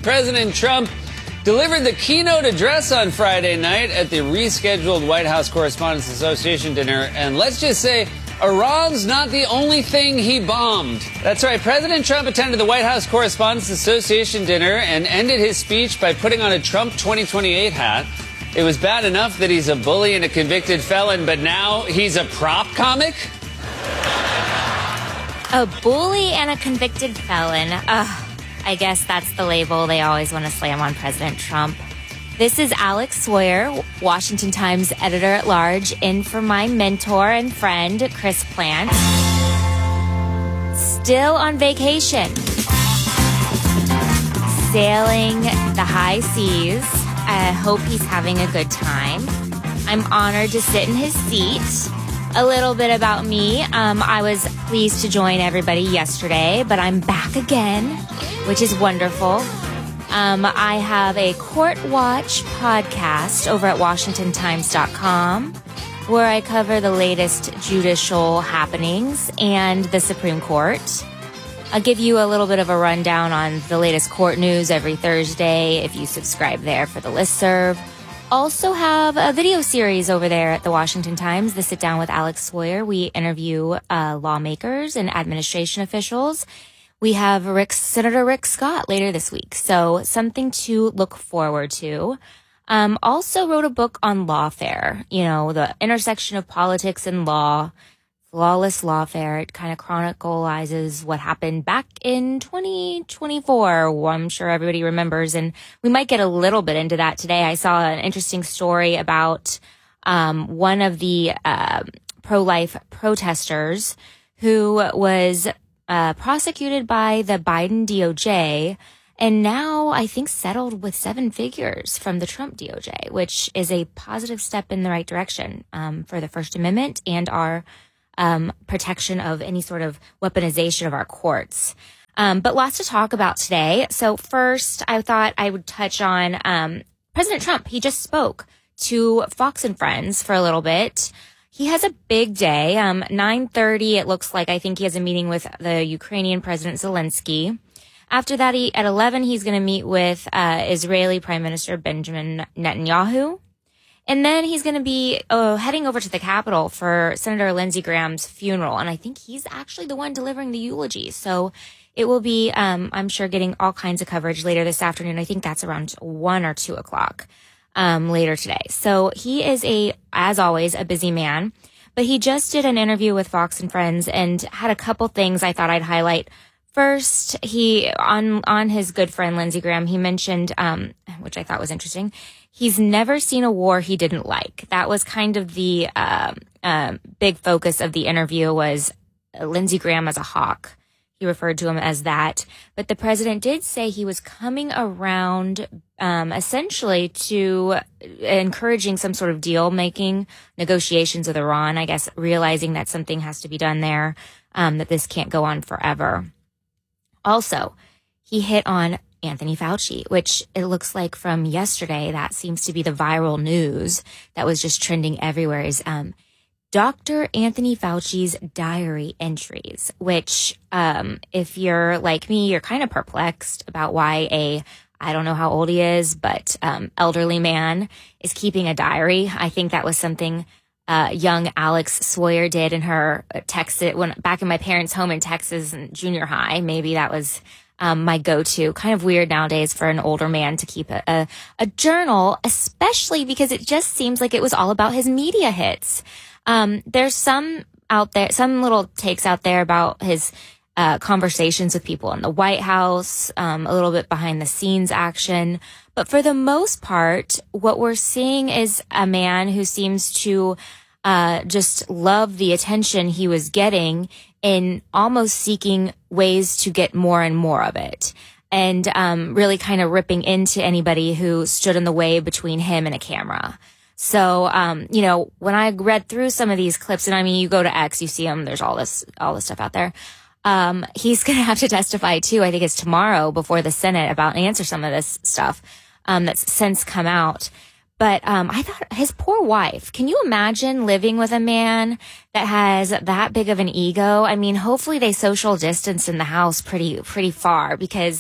President Trump delivered the keynote address on Friday night at the rescheduled White House Correspondents Association dinner. And let's just say, Iran's not the only thing he bombed. That's right. President Trump attended the White House Correspondents Association dinner and ended his speech by putting on a Trump 2028 hat. It was bad enough that he's a bully and a convicted felon, but now he's a prop comic? A bully and a convicted felon. I guess that's the label they always want to slam on President Trump. This is Alex Sawyer, Washington Times editor-at-large, in for my mentor and friend, Chris Plante. Still on vacation. Sailing the high seas. I hope he's having a good time. I'm honored to sit in his seat. A little bit about me. I was pleased to join everybody yesterday, but I'm back again, which is wonderful. I have a Court Watch podcast over at WashingtonTimes.com where I cover the latest judicial happenings and the Supreme Court. I'll give you a little bit of a rundown on the latest court news every Thursday if you subscribe there for the listserv. Also have a video series over there at the Washington Times, The Sit Down with Alex Sawyer. We interview lawmakers and administration officials. We have Senator Rick Scott later this week, so something to look forward to. Also wrote a book on lawfare, the intersection of politics and law. Flawless Lawfare. It kind of chronicles what happened back in 2024. I'm sure everybody remembers, and we might get a little bit into that today. I saw an interesting story about one of the pro-life protesters who was prosecuted by the Biden DOJ and now I think settled with 7 figures from the Trump DOJ, which is a positive step in the right direction for the First Amendment and our protection of any sort of weaponization of our courts. But lots to talk about today. So first, I thought I would touch on President Trump. He just spoke to Fox and Friends for a little bit. He has a big day. 9:30, it looks like. I think he has a meeting with the Ukrainian President Zelensky. After that, at 11, he's going to meet with Israeli Prime Minister Benjamin Netanyahu. And then he's going to be heading over to the Capitol for Senator Lindsey Graham's funeral. And I think he's actually the one delivering the eulogy. So it will be, I'm sure, getting all kinds of coverage later this afternoon. I think that's around 1 or 2 o'clock later today. So he is, as always, a busy man. But he just did an interview with Fox and Friends and had a couple things I thought I'd highlight. First, he, on his good friend Lindsey Graham, he mentioned, which I thought was interesting, he's never seen a war he didn't like. That was kind of the big focus of the interview, was Lindsey Graham as a hawk. He referred to him as that. But the president did say he was coming around essentially to encouraging some sort of deal-making negotiations with Iran, I guess, realizing that something has to be done there, that this can't go on forever. Also, he hit on Anthony Fauci, which it looks like from yesterday, that seems to be the viral news that was just trending everywhere, is Dr. Anthony Fauci's diary entries, which if you're like me, you're kind of perplexed about why I don't know how old he is, but elderly man is keeping a diary. I think that was something young Alex Sawyer did in her Texas, back in my parents' home in Texas in junior high. Maybe that was my go-to. Kind of weird nowadays for an older man to keep a journal, especially because it just seems like it was all about his media hits. There's some little takes out there about his conversations with people in the White House, a little bit behind the scenes action. But for the most part, what we're seeing is a man who seems to just love the attention he was getting and almost seeking ways to get more and more of it. And really kind of ripping into anybody who stood in the way between him and a camera. So, when I read through some of these clips, and I mean, you go to X, you see him, there's all this stuff out there. He's going to have to testify too. I think it's tomorrow before the Senate about answer some of this stuff, that's since come out. But, I thought his poor wife, can you imagine living with a man that has that big of an ego? I mean, hopefully they social distance in the house pretty far, because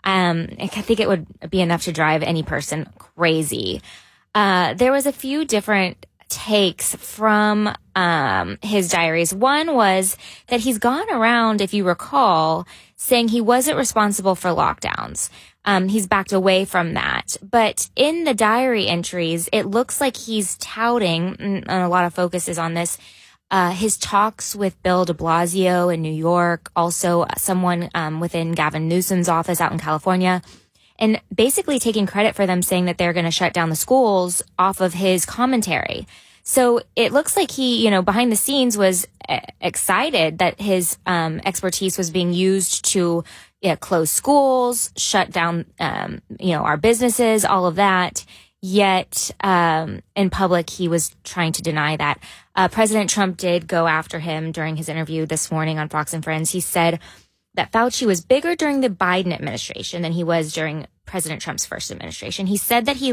I think it would be enough to drive any person crazy. There was a few different takes from his diaries. One was that he's gone around, if you recall, saying he wasn't responsible for lockdowns. He's backed away from that. But in the diary entries, it looks like he's touting, and a lot of focus is on this, his talks with Bill de Blasio in New York, also someone within Gavin Newsom's office out in California, and basically taking credit for them saying that they're going to shut down the schools off of his commentary. So it looks like he, behind the scenes was excited that his expertise was being used to close schools, shut down, our businesses, all of that. Yet in public, he was trying to deny that. President Trump did go after him during his interview this morning on Fox and Friends. He said that Fauci was bigger during the Biden administration than he was during President Trump's first administration. He said that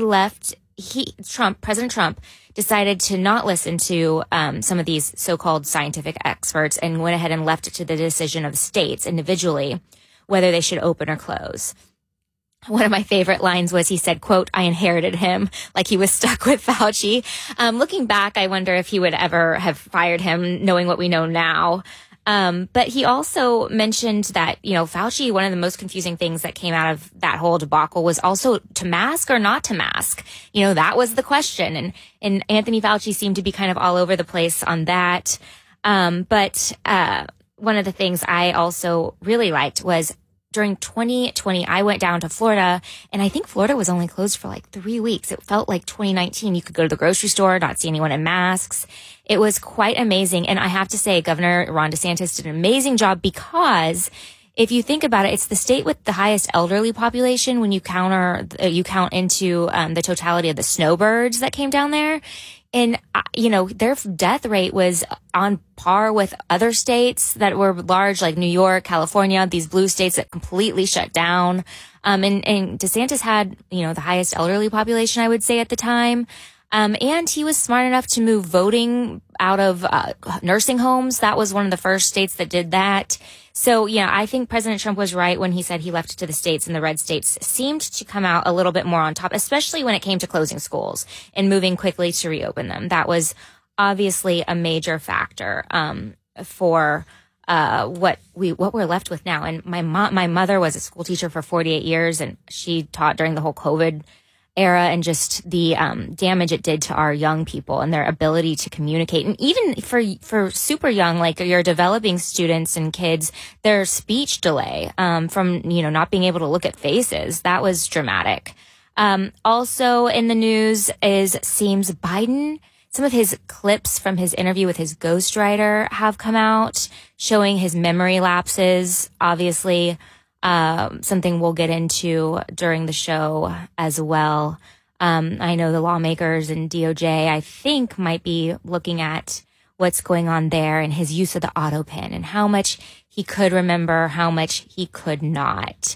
President Trump decided to not listen to some of these so-called scientific experts and went ahead and left it to the decision of states individually whether they should open or close. One of my favorite lines was he said, quote, "I inherited him," like he was stuck with Fauci. Looking back, I wonder if he would ever have fired him, knowing what we know now. But he also mentioned that, Fauci, one of the most confusing things that came out of that whole debacle was also to mask or not to mask. That was the question. And Anthony Fauci seemed to be kind of all over the place on that. But one of the things I also really liked was during 2020, I went down to Florida, and I think Florida was only closed for like 3 weeks. It felt like 2019. You could go to the grocery store, not see anyone in masks. It was quite amazing. And I have to say, Governor Ron DeSantis did an amazing job because if you think about it, it's the state with the highest elderly population when you count into the totality of the snowbirds that came down there. And, their death rate was on par with other states that were large, like New York, California, these blue states that completely shut down. And DeSantis had, the highest elderly population, I would say, at the time. And he was smart enough to move voting out of nursing homes. That was one of the first states that did that. So, I think President Trump was right when he said he left it to the states, and the red states seemed to come out a little bit more on top, especially when it came to closing schools and moving quickly to reopen them. That was obviously a major factor for what we're left with now. And my mother was a school teacher for 48 years, and she taught during the whole COVID era, and just the damage it did to our young people and their ability to communicate. And even for super young, like your developing students and kids, their speech delay from, not being able to look at faces, that was dramatic. Also in the news seems Biden. Some of his clips from his interview with his ghostwriter have come out showing his memory lapses, obviously. Something we'll get into during the show as well. I know the lawmakers and DOJ, I think, might be looking at what's going on there and his use of the auto pen and how much he could remember, how much he could not.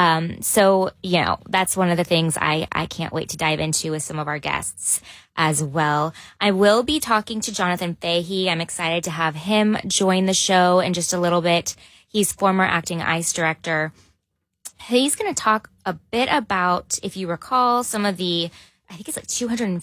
So, that's one of the things I can't wait to dive into with some of our guests as well. I will be talking to Jonathan Fahey. I'm excited to have him join the show in just a little bit. He's former acting ICE director. He's going to talk a bit about, if you recall, some of the, I think it's like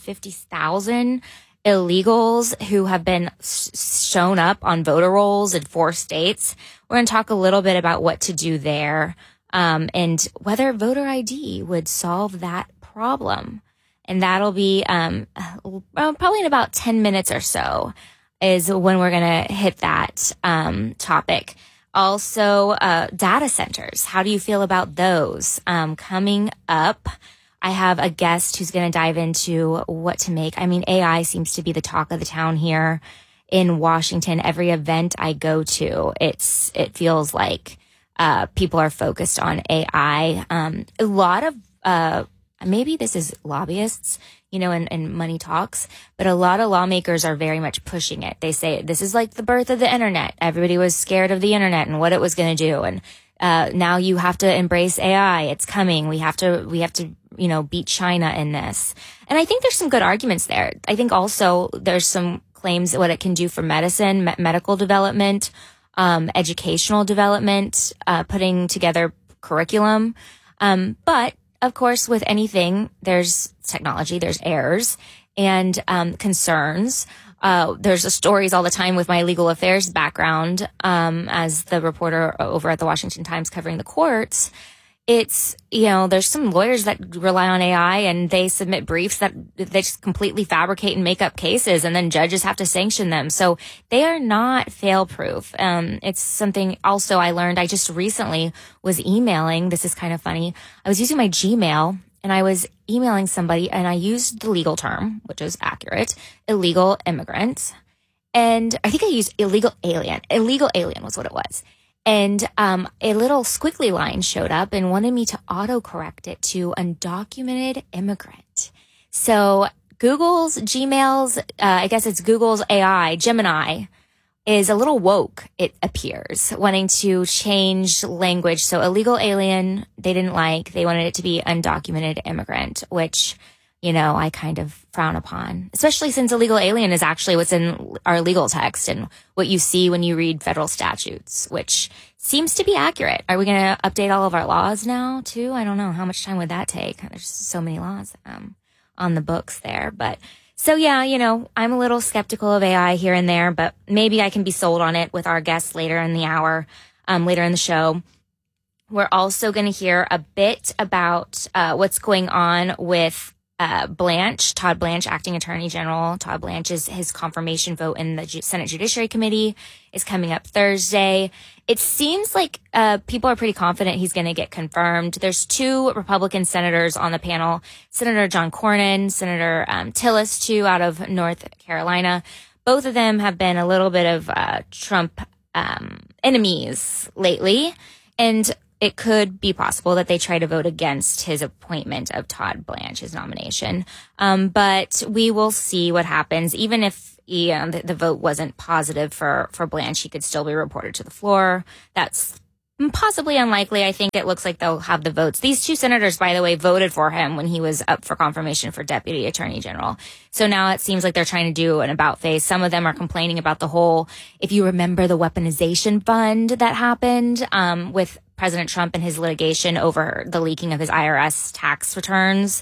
250,000 illegals who have been shown up on voter rolls in 4 states. We're going to talk a little bit about what to do there and whether voter ID would solve that problem. And that'll be probably in about 10 minutes or so is when we're going to hit that topic. Also, data centers. How do you feel about those? Coming up, I have a guest who's going to dive into what to make. I mean, AI seems to be the talk of the town here in Washington. Every event I go to, it feels like people are focused on AI. A lot of maybe this is lobbyists, and money talks, but a lot of lawmakers are very much pushing it. They say this is like the birth of the internet. Everybody was scared of the internet and what it was going to do. And now you have to embrace AI. It's coming. We have to, beat China in this. And I think there's some good arguments there. I think also there's some claims what it can do for medicine, medical development, educational development, putting together curriculum. But of course, with anything, there's technology, there's errors and concerns. There's stories all the time with my legal affairs background as the reporter over at the Washington Times covering the courts. It's, there's some lawyers that rely on AI and they submit briefs that they just completely fabricate and make up cases, and then judges have to sanction them. So they are not fail-proof. It's something also I learned. I just recently was emailing. This is kind of funny. I was using my Gmail and I was emailing somebody and I used the legal term, which is accurate, illegal immigrant. And I think I used illegal alien. Illegal alien was what it was. And a little squiggly line showed up and wanted me to autocorrect it to undocumented immigrant. So Google's Gmail's, I guess it's Google's AI, Gemini, is a little woke, it appears, wanting to change language. So illegal alien, they didn't like. They wanted it to be undocumented immigrant, which, I kind of frown upon, especially since illegal alien is actually what's in our legal text and what you see when you read federal statutes, which seems to be accurate. Are we going to update all of our laws now, too? I don't know. How much time would that take? There's so many laws on the books there. But so, yeah, I'm a little skeptical of AI here and there, but maybe I can be sold on it with our guests later in the hour, later in the show. We're also going to hear a bit about what's going on with Todd Blanche, acting attorney general. Todd Blanche, his confirmation vote in the Senate Judiciary Committee is coming up Thursday. It seems like people are pretty confident he's going to get confirmed. There's 2 Republican senators on the panel, Senator John Cornyn, Senator Tillis, too, out of North Carolina. Both of them have been a little bit of Trump enemies lately, and it could be possible that they try to vote against his appointment of Todd Blanche, his nomination. But we will see what happens. Even if the vote wasn't positive for Blanche, he could still be reported to the floor. That's possibly unlikely. I think it looks like they'll have the votes. These 2 senators, by the way, voted for him when he was up for confirmation for deputy attorney general. So now it seems like they're trying to do an about face. Some of them are complaining about the whole, if you remember the weaponization fund that happened with President Trump and his litigation over the leaking of his IRS tax returns.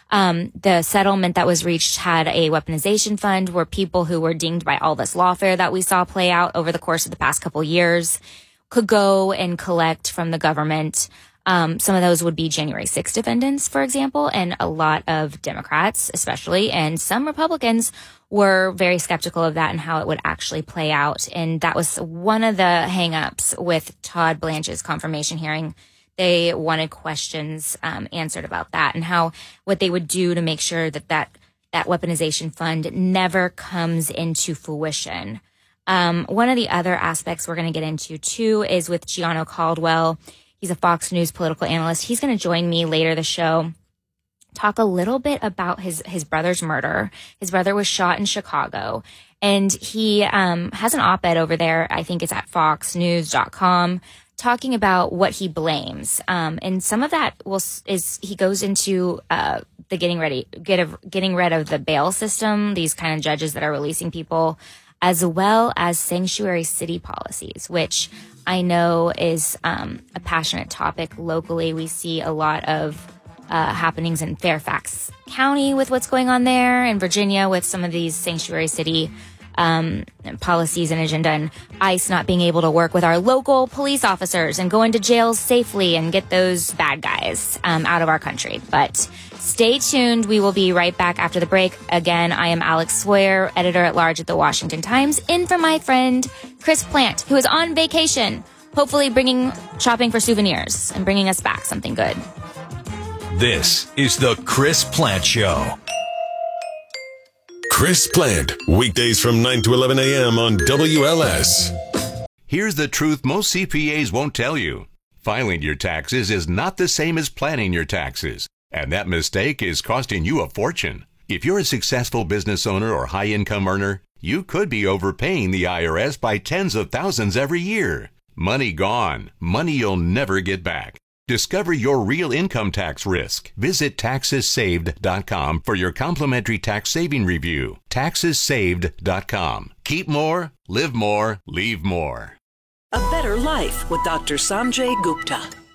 The settlement that was reached had a weaponization fund where people who were dinged by all this lawfare that we saw play out over the course of the past couple years could go and collect from the government. Some of those would be January 6 defendants, for example, and a lot of Democrats, especially, and some Republicans were very skeptical of that and how it would actually play out. And that was one of the hangups with Todd Blanche's confirmation hearing. They wanted questions answered about that and what they would do to make sure that weaponization fund never comes into fruition. One of the other aspects we're going to get into, too, is with Gianno Caldwell. He's a Fox News political analyst. He's going to join me later the show, talk a little bit about his brother's murder. His brother was shot in Chicago, and he has an op-ed over there. I think it's at foxnews.com, talking about what he blames. And some of that is he goes into the getting rid of the bail system, these kind of judges that are releasing people, as well as sanctuary city policies, which I know is a passionate topic locally. We see a lot of happenings in Fairfax County with what's going on there, in Virginia with some of these sanctuary city policies and agenda, and ICE not being able to work with our local police officers and go into jails safely and get those bad guys out of our country. But stay tuned. We will be right back after the break. Again, I am Alex Sawyer, editor-at-large at the Washington Times, in for my friend Chris Plant, who is on vacation, hopefully shopping for souvenirs and bringing us back something good. This is the Chris Plant Show. Chris Plant, weekdays from 9 to 11 a.m. on WLS. Here's the truth most CPAs won't tell you. Filing your taxes is not the same as planning your taxes, and that mistake is costing you a fortune. If you're a successful business owner or high-income earner, you could be overpaying the IRS by tens of thousands every year. Money gone, money you'll never get back. Discover your real income tax risk. Visit TaxesSaved.com for your complimentary tax saving review. TaxesSaved.com. Keep more, live more, leave more. A Better Life with Dr. Sanjay Gupta.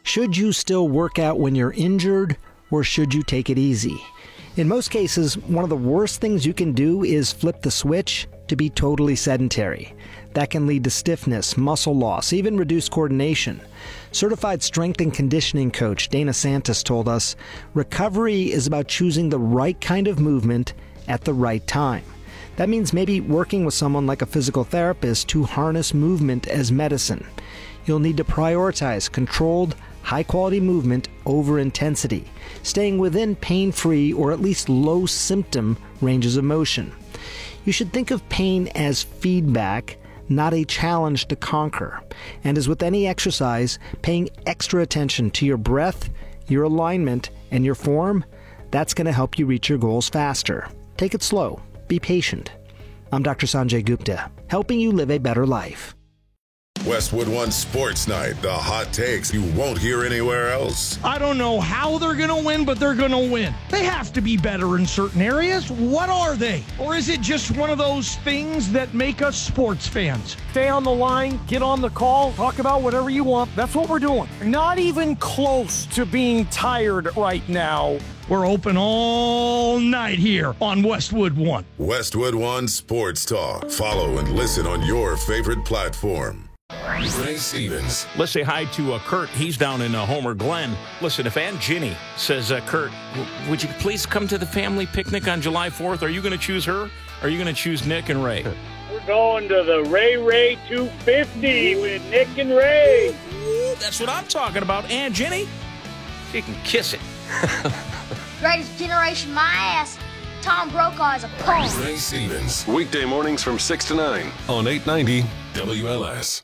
Should you still work out when you're injured, or should you take it easy? In most cases, one of the worst things you can do is flip the switch to be totally sedentary. That can lead to stiffness, muscle loss, even reduced coordination. Certified strength and conditioning coach Dana Santos told us, recovery is about choosing the right kind of movement at the right time. That means maybe working with someone like a physical therapist to harness movement as medicine. You'll need to prioritize controlled, high-quality movement over intensity, staying within pain-free or at least low-symptom ranges of motion. You should think of pain as feedback, not a challenge to conquer. And as with any exercise, paying extra attention to your breath, your alignment, and your form, that's going to help you reach your goals faster. Take it slow. Be patient. I'm Dr. Sanjay Gupta, helping you live a better life. Westwood One Sports Night, the hot takes you won't hear anywhere else. I don't know how they're going to win, but they're going to win. They have to be better in certain areas. What are they? Or is it just one of those things that make us sports fans? Stay on the line, get on the call, talk about whatever you want. That's what we're doing. Not even close to being tired right now. We're open all night here on Westwood One. Westwood One Sports Talk. Follow and listen on your favorite platform. Ray Stevens. Let's say hi to Kurt. He's down in Homer Glen. Listen, if Aunt Ginny says, Kurt, would you please come to the family picnic on July 4th? Are you going to choose her? Or are you going to choose Nick and Ray? We're going to the Ray 250 with Nick and Ray. Ooh, that's what I'm talking about. Aunt Ginny, she can kiss it. Greatest generation, my ass. Tom Brokaw is a punk. Ray Stevens. Weekday mornings from 6 to 9 on 890 WLS.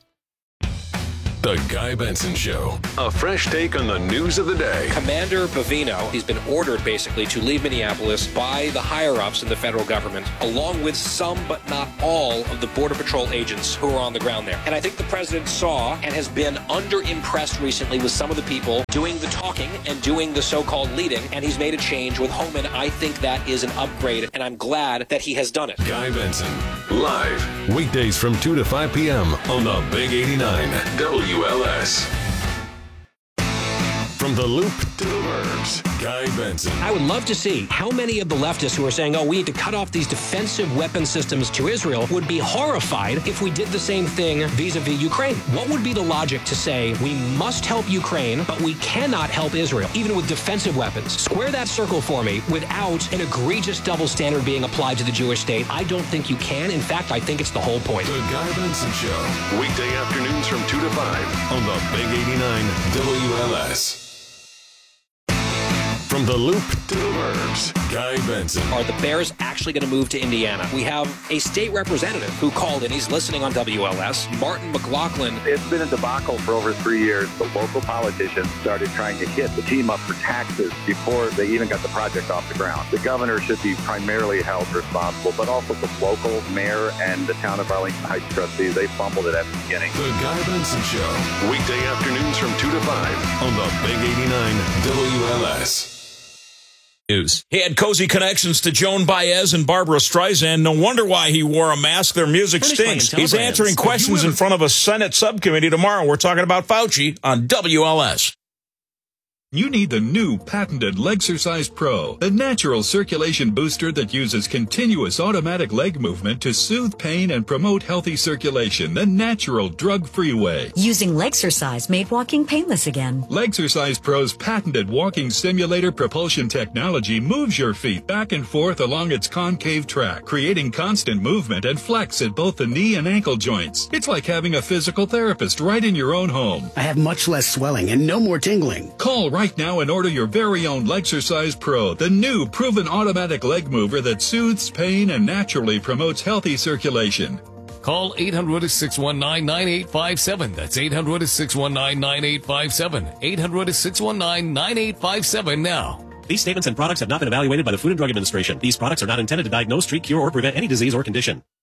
The Guy Benson Show. A fresh take on the news of the day. Commander Bavino, he's been ordered basically to leave Minneapolis by the higher-ups in the federal government, along with some but not all of the Border Patrol agents who are on the ground there. And I think the president saw and has been under-impressed recently with some of the people doing the talking and doing the so-called leading, and he's made a change with Homan. I think that is an upgrade, and I'm glad that he has done it. Guy Benson, live, weekdays from 2 to 5 p.m. on the Big 89 WLS. From the Loop to the Burbs, Guy Benson. I would love to see how many of the leftists who are saying, we need to cut off these defensive weapon systems to Israel would be horrified if we did the same thing vis-a-vis Ukraine. What would be the logic to say we must help Ukraine, but we cannot help Israel, even with defensive weapons? Square that circle for me without an egregious double standard being applied to the Jewish state. I don't think you can. In fact, I think it's the whole point. The Guy Benson Show, weekday afternoons from 2 to 5 on the Big 89 WLS. From the Loop to the Burbs, Guy Benson. Are the Bears actually going to move to Indiana? We have a state representative who called in. He's listening on WLS. Martin McLaughlin. It's been a debacle for over 3 years. The local politicians started trying to hit the team up for taxes before they even got the project off the ground. The governor should be primarily held responsible, but also the local mayor and the town of Arlington Heights trustees. They fumbled it at the beginning. The Guy Benson Show, weekday afternoons from 2 to 5 on the Big 89 WLS. News. He had cozy connections to Joan Baez and Barbara Streisand. No wonder why he wore a mask. Their music stinks. He's answering questions in front of a Senate subcommittee tomorrow. We're talking about Fauci on WLS. You need the new patented Legsercise Pro, a natural circulation booster that uses continuous automatic leg movement to soothe pain and promote healthy circulation the natural drug-free way. Using Legsercise made walking painless again. Legsercise Pro's patented walking simulator propulsion technology moves your feet back and forth along its concave track, creating constant movement and flex at both the knee and ankle joints. It's like having a physical therapist right in your own home. I have much less swelling and no more tingling. Call right now and order your very own Legsercise Pro, the new proven automatic leg mover that soothes pain and naturally promotes healthy circulation. Call 800-619-9857. That's 800-619-9857. 800-619-9857 now. These statements and products have not been evaluated by the Food and Drug Administration. These products are not intended to diagnose, treat, cure, or prevent any disease or condition.